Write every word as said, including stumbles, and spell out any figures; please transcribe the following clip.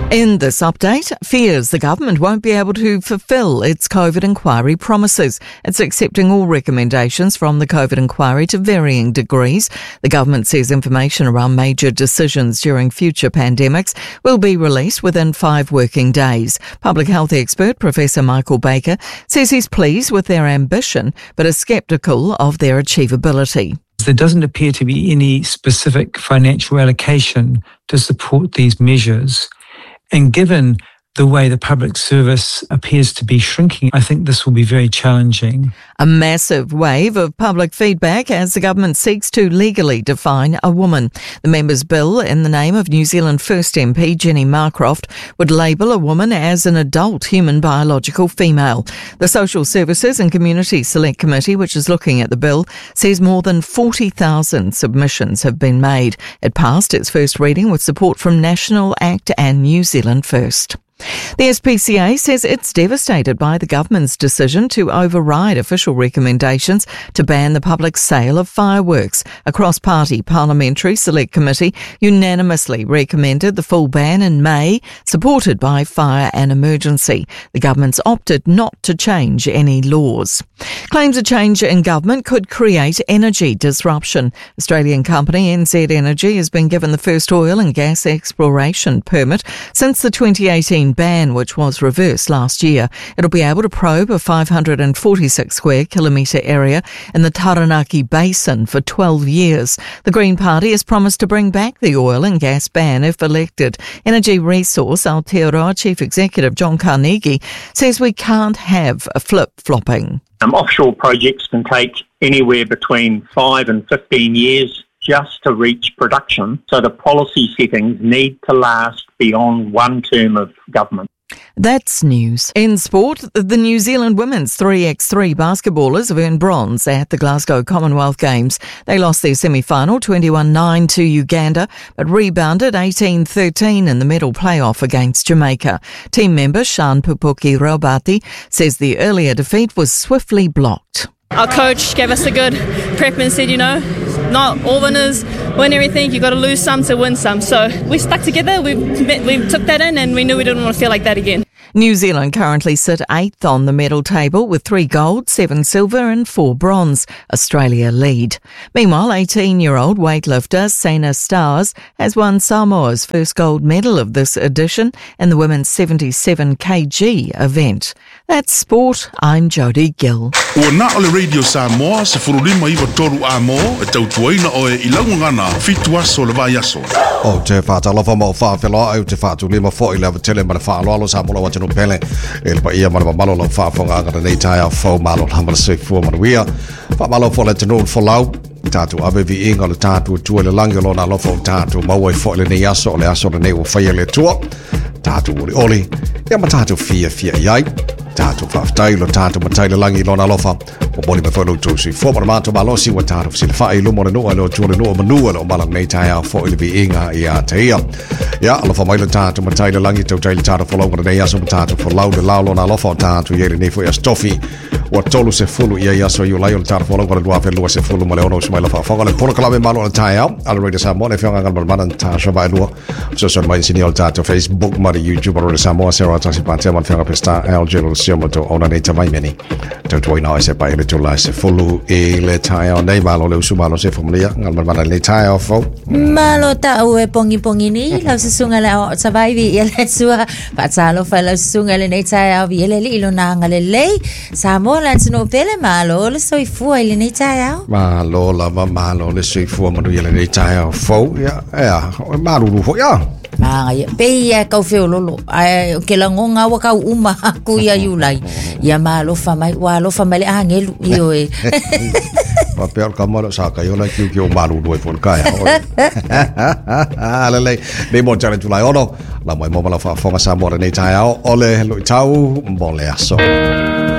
In this update, fears the government won't be able to fulfil its COVID inquiry promises. It's accepting all recommendations from the COVID inquiry to varying degrees. The government says information around major decisions during future pandemics will be released within five working days. Public health expert Professor Michael Baker says he's pleased with their ambition, but is sceptical of their achievability. There doesn't appear to be any specific financial allocation to support these measures. And given the way the public service appears to be shrinking, I think this will be very challenging. A massive wave of public feedback as the government seeks to legally define a woman. The members' bill, in the name of New Zealand First M P Jenny Marcroft, would label a woman as an adult human biological female. The Social Services and Community Select Committee, which is looking at the bill, says more than forty thousand submissions have been made. It passed its first reading with support from National Act and New Zealand First. The S P C A says it's devastated by the government's decision to override official recommendations to ban the public sale of fireworks. A cross-party parliamentary select committee unanimously recommended the full ban in May, supported by Fire and Emergency. The government's opted not to change any laws. Claims a change in government could create energy disruption. Australian company N Z Energy has been given the first oil and gas exploration permit since the twenty eighteen ban, which was reversed last year. It'll be able to probe a five hundred forty-six square kilometre area in the Taranaki Basin for twelve years. The Green Party has promised to bring back the oil and gas ban if elected. Energy Resource Aotearoa Chief Executive John Carnegie says we can't have a flip-flopping. Um, offshore projects can take anywhere between five and fifteen years just to reach production, so the policy settings need to last beyond one term of government. That's news. In sport, the New Zealand women's three by three basketballers have earned bronze at the Glasgow Commonwealth Games. They lost their semi-final twenty-one nine to Uganda, but rebounded eighteen thirteen in the medal playoff against Jamaica. Team member Sean Pupuki Raubati says the earlier defeat was swiftly blocked. Our coach gave us a good prep and said, you know, not all winners win everything. You've got to lose some to win some. So we stuck together, we we took that in, and we knew we didn't want to feel like that again. New Zealand currently sit eighth on the medal table with three gold, seven silver and four bronze. Australia lead. Meanwhile, eighteen-year-old weightlifter Sana Stars has won Samoa's first gold medal of this edition in the women's seventy-seven kilogram event. That's sport. I'm Jody Gill. Ua na ole Radio Samoa se furulima iwa toru a mo e tautuaina o e ilaungana fitu aso le vai aso. O te whātalofa mo whāwhelo au te whātulima fo i lewa tele mana whāloalo sa mola watino pele e le pa ia mana malo lo whāwhonga angara nei tai au fau malo hamara se fua mana wia whamalo fo le tino fo lau tātu awe vi inga le tātu tua le langi lo na lofa o tātu maua i fo le nei aso o le aso le nei o whaia le tua tātu oli oli ia ma tātu fia fia iai tātu whaftai lo tātu matai le langi lo na lofa o boni me whanu tūsi fo mana mātu malosi wa tātu sila whai lumo le nua lo tua le nua manua lo malang nei tai au fo i le vi inga i a te ia ia alofa mai le tātu matai le langi tau tai le tātu fo lau kana nei aso ma tātu fo lau le lau lo na lofa o tātu ieri nei fo i astofi wa tolu se fulu ia ia so i lai o le tātu fo lau kana lua fe lua se fulu ma le ono mai la fa le polo kala me malo le tai au ala radio Samoa le fianga ngal mana ta so ba lua so so mai sini o tātu Facebook ma YouTube o le Samoa se ora tasi pa te man fianga pesta algelo to ona nei tamai meni to to ina se pa ile to la se fulu e le tai au nei malo le usu malo se fomulia ngal mana le tai au fo malo ta o e pongi pongi ni la se sunga le o survive ia le sua pa salo fa la sunga le nei tai au vi le ilo na ngale le Samoa la no pele malo le soi fu ile nei tai au malo la malo le soi fu ma ile nei tai au fo ia ia malo fo ia ma ia pe ia kau fe lolo ai ke la ngonga wa kau uma ku ia yulai ia malo fa mai wa lo fa mai angelu io e pa per kamalo sa ka yo la ki ki o malo do e fon kai ala le le mo tare tu lai ono la mai mo la fa fa sa mo nei tai au ole lo tau mo le aso